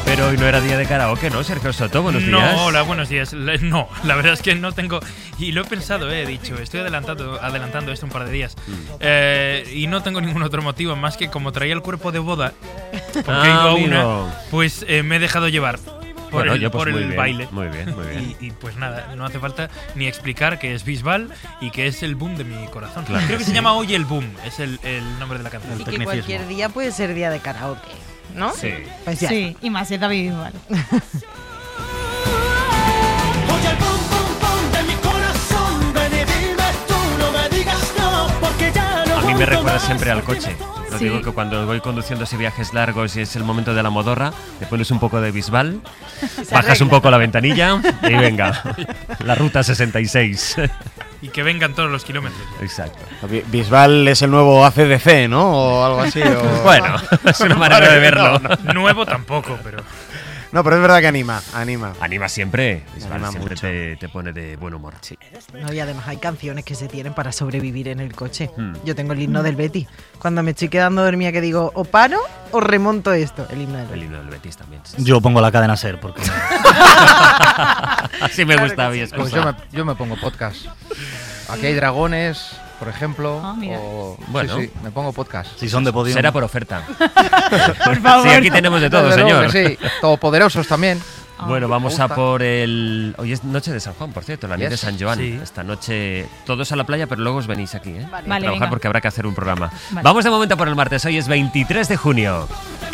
Pero hoy no era día de karaoke, ¿no, Sergio Soto? Buenos días. No, hola, buenos días. No, la verdad es que no tengo... Y lo he pensado, he dicho, estoy adelantando esto un par de días. Y no tengo ningún otro motivo más que como traía el cuerpo de boda, porque iba a una, pues me he dejado llevar por el baile. Muy bien, muy bien. Y pues nada, no hace falta ni explicar que es Bisbal y que es el boom de mi corazón. Claro, creo que sí. se llama Hoy el Boom, es el nombre de la canción. Y que cualquier día puede ser día de karaoke, ¿no? Sí. Pues ya. Sí, y más es David Bisbal. Oye, el pum, pum, pum de mi corazón, ven y dime tú, no me digas no, porque ya no A mí me aguanto recuerda más. siempre al coche. Os Sí. digo que cuando voy conduciendo así viajes largos y es el momento de la modorra, te pones un poco de Bisbal, bajas un poco la ventanilla y venga, la ruta 66. Y que vengan todos los kilómetros. Exacto. Bisbal es el nuevo ACDC, ¿no? O algo así. O... Bueno, es una manera de verlo. Nuevo tampoco, pero... No, pero es verdad que anima. Anima siempre. Bisbal Anima siempre mucho. te pone de buen humor. Sí. No, y además hay canciones que se tienen para sobrevivir en el coche. Hmm. Yo tengo el himno del Betis. Cuando me estoy quedando dormida que digo, o paro o remonto esto. El himno del El Betis. himno del Betis también. Yo pongo la cadena SER porque Así me gusta a mí. Pues excusa. yo me pongo podcast. Aquí hay dragones, por ejemplo. Ah, mira. Bueno. Sí, me pongo podcast. si son de podio. Será por oferta. Por favor. Sí, aquí tenemos de todo, Desde luego señor. que sí, todopoderosos también. Bueno, vamos me a gusta. por el... Hoy es noche de San Juan, por cierto, la noche de Yes. San Joan. Sí. Esta noche todos a la playa, pero luego os venís aquí, ¿eh? Vale. A Vale, trabajar venga. porque habrá que hacer un programa. Vale. Vamos de momento por el martes, hoy es 23 de junio.